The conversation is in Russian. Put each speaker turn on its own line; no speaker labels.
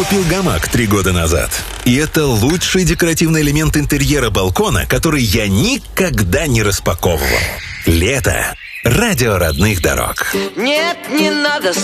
купил гамак 3 года назад. И это лучший декоративный элемент интерьера балкона, который я никогда не распаковывал. Лето. Радио родных дорог.
Нет, не надо